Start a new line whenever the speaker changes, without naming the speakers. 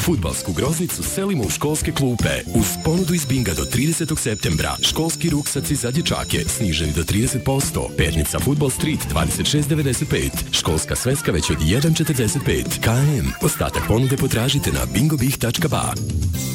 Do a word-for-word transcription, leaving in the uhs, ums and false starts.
Fudbalsku groznicu selimo u školske klupe. Uz ponudu iz Binga do tridesetog septembra. Školski ruksaci za dječake sniženi do trideset posto. Pernica Fudbal Street dvadeset šest devedeset pet. Školska sveska već od jedan četrdeset pet. K M. Ostatak ponude potražite na bingobih tačka ba.